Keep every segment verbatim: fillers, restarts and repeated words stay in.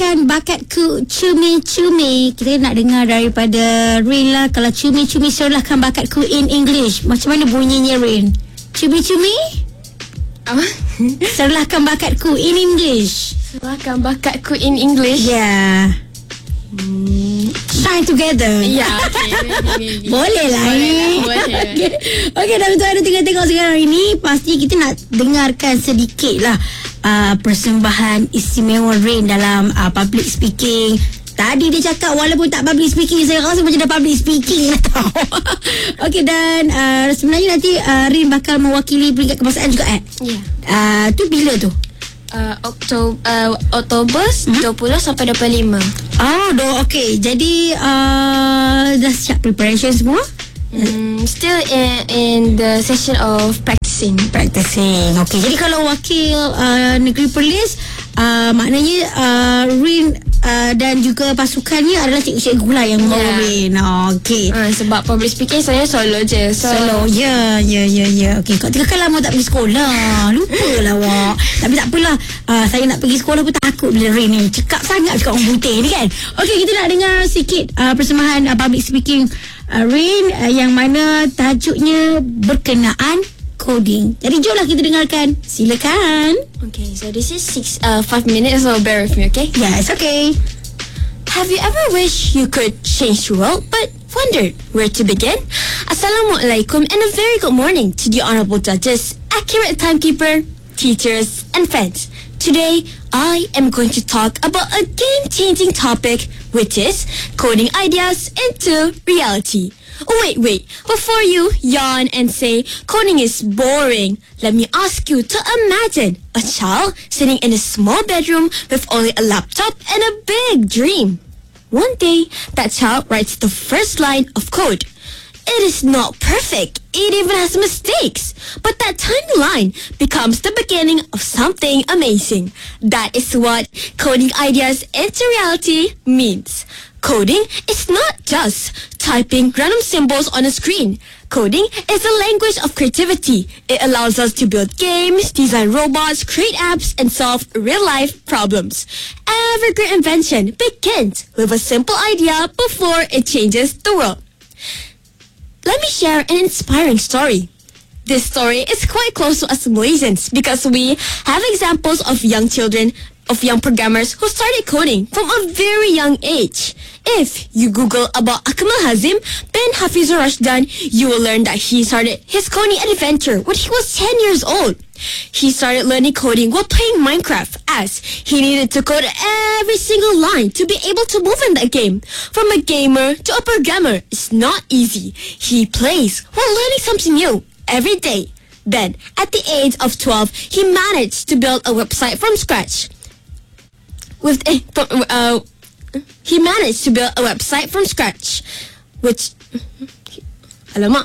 dengarkan bakatku cumi-cumi. Kita nak dengar daripada Rain lah. Kalau cumi-cumi, serahkan bakatku in English. Macam mana bunyinya, Rain? Cumi-cumi? Apa? Serahkan bakatku in English. Serahkan bakatku in English. Yeah. Hmm. Shine together. Ya, yeah, okay. Boleh lah ni. Boleh. Okay, okay, dah betul ada tengok-tengok sekarang ini. Pasti kita nak dengarkan sedikit lah uh, persembahan istimewa Rain dalam uh, public speaking. Tadi dia cakap walaupun tak public speaking, saya rasa macam dah public speaking tau. Okay, dan uh, sebenarnya nanti uh, Rain bakal mewakili peringkat kebangsaan juga eh? Ya. Yeah. Uh, tu bila tu? Uh, Oktober, uh, Oktober hmm? dua puluh sampai dua puluh lima. Oh, do okay. Jadi uh, dah siap preparation semua? Mm, still in, in the session of practicing. Practicing. Okay. Jadi kalau wakil uh, Negeri Perlis, uh, maknanya uh, Rain uh, dan juga pasukannya adalah cikgu-cikgu lah yang membawa yeah. Rain. Oh, okay. Uh, sebab public speaking saya solo je. So. Solo. Ya, ya, ya, ya. Okay. Kau tiga kali lama tak pergi sekolah. Lupa lah awak. Tapi tak apalah. Uh, saya nak pergi sekolah pun takut bila Rain ni. Cekap sangat cakap orang putih ni kan. Okay, kita nak dengar sikit uh, persembahan uh, public speaking uh, Rain uh, yang mana tajuknya berkenaan coding. Jadi jomlah kita dengarkan. Silakan. Okay, so this is six, uh, five minutes, so bear with me, okay? Yeah, it's okay. Have you ever wished you could change the world but wondered where to begin? Assalamualaikum and a very good morning to the honorable judges, accurate timekeeper, teachers and friends. Today, I am going to talk about a game-changing topic, which is coding ideas into reality. Oh, wait, wait. Before you yawn and say coding is boring, let me ask you to imagine a child sitting in a small bedroom with only a laptop and a big dream. One day, that child writes the first line of code. It is not perfect. It even has mistakes. But that tiny line becomes the beginning of something amazing. That is what coding ideas into reality means. Coding is not just typing random symbols on a screen. Coding is a language of creativity. It allows us to build games, design robots, create apps, and solve real-life problems. Every great invention begins with a simple idea before it changes the world. Let me share an inspiring story. This story is quite close to us Malaysians because we have examples of young children, of young programmers who started coding from a very young age. If you Google about Akmal Hazim bin Hafizur Rashdan, you will learn that he started his coding adventure when he was ten years old. He started learning coding while playing Minecraft, as he needed to code every single line to be able to move in the game. From a gamer to a programmer is not easy. He plays while learning something new every day. Then, at the age of twelve, he managed to build a website from scratch. With a, uh, he managed to build a website from scratch, which... Alamak.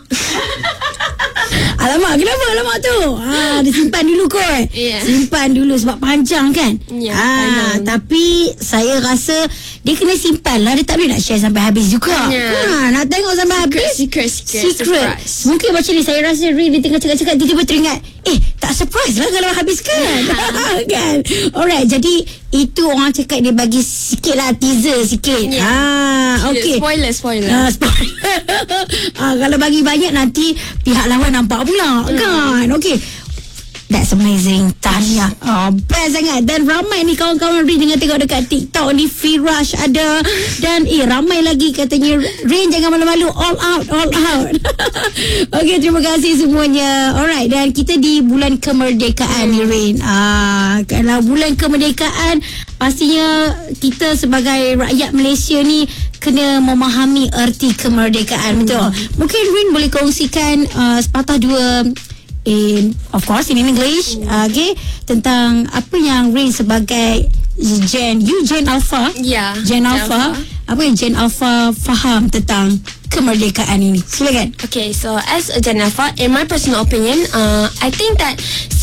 Alamak, kenapa alamak tu? Ha, dia simpan dulu kot. Yeah. Simpan dulu sebab panjang kan? Yeah, ha, tapi saya rasa dia kena simpan lah. Dia tak boleh nak share sampai habis juga. Yeah. Ha, nak tengok sampai Secret, habis. secret, secret, Secret. surprise. Mungkin macam ni, saya rasa Rin dia tengah cakap-cakap, tiba-tiba teringat, eh, tak surprise lah kalau habiskan. Kan? Alright, jadi itu orang cakap dia bagi sikit lah, teaser sikit. Yeah. Ha, okay. Spoiler, spoiler. Ha, spoiler. ha, kalau bagi banyak nanti pihak lawan nampak pula. Hmm. Kan? Okay. That's amazing. Tahniah. Oh, best sangat. Dan ramai ni kawan-kawan Rin dengan tengok dekat TikTok ni. Firash ada. Dan eh ramai lagi katanya, Rin jangan malu-malu. All out, all out. Okay, terima kasih semuanya. Alright, dan kita di bulan kemerdekaan ni Rin. Ah, kalau bulan kemerdekaan, pastinya kita sebagai rakyat Malaysia ni kena memahami erti kemerdekaan. Betul. Mungkin Rin boleh kongsikan uh, sepatah dua in, of course in English, uh, okay, tentang apa yang Rin sebagai Gen, you Gen Alpha, yeah, Gen Alpha, Alpha. Apa yang Gen Alpha faham tentang kemerdekaan ini? Silakan. Okay, so as a Gen Alpha, in my personal opinion, uh, I think that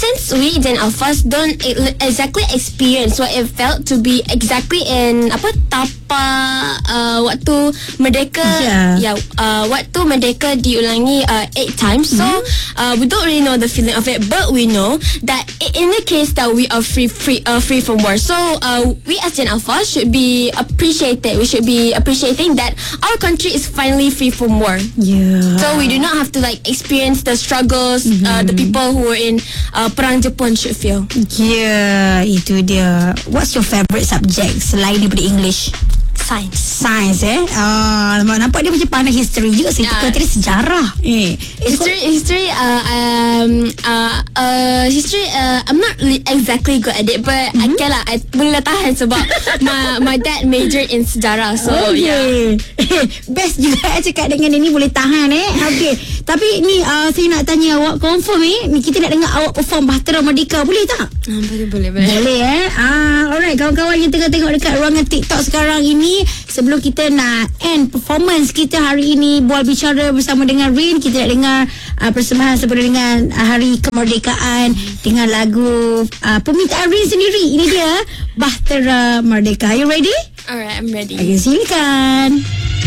since we Gen Alphas don't e- exactly experience what it felt to be exactly in apa tapa uh, waktu Merdeka, yeah, yeah uh, waktu Merdeka diulangi uh, eight times. Mm-hmm. So uh, we don't really know the feeling of it, but we know that in the case that we are free free uh, free from war, so uh, we as Gen Alpha should be appreciated. We should be appreciating that our country is finally free from war. Yeah. So we do not have to like experience the struggles mm-hmm. uh, the people who were in uh, Perang Jepun should feel. Yeah, itu dia. What's your favorite subject selain daripada English? Science. Science eh. Ah, uh, nampak dia macam pandai history juga sih. Yeah. Kau tadi sejarah. Eh, history history uh, um uh, uh history uh, I'm not really exactly good at it, but mm-hmm. I can lah. I boleh tahan sebab my my dad majored in sejarah. So okay. yeah. Best juga cakap dengan ini boleh tahan eh. Okay. Tapi ni uh, saya nak tanya awak confirm eh. Ni kita nak dengar awak perform Bahtera Merdeka. Boleh tak? Uh, boleh boleh boleh. Boleh eh. Ah, alright kawan-kawan yang tengah tengok dekat ruangan TikTok sekarang ini, sebelum kita nak end performance kita hari ini Bual Bicara bersama dengan Rin, kita nak dengar uh, persembahan sempena dengan uh, Hari Kemerdekaan dengan lagu uh, permintaan Rin sendiri. Ini dia Bahtera Merdeka. Are you ready? Alright, I'm ready. Okay, silakan.